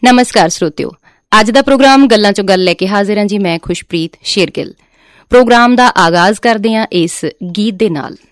ਨਮਸਕਾਰ ਸਰੋਤਿਓ, ਅੱਜ ਦਾ ਪ੍ਰੋਗਰਾਮ ਗੱਲਾਂ 'ਚੋਂ ਗੱਲ ਲੈ ਕੇ ਹਾਜ਼ਰ ਹਾਂ ਜੀ। ਮੈਂ ਖੁਸ਼ਪ੍ਰੀਤ ਸ਼ੇਰਗਿੱਲ। ਪ੍ਰੋਗਰਾਮ ਦਾ ਆਗਾਜ਼ ਕਰਦੇ ਹਾਂ ਇਸ ਗੀਤ ਦੇ ਨਾਲ।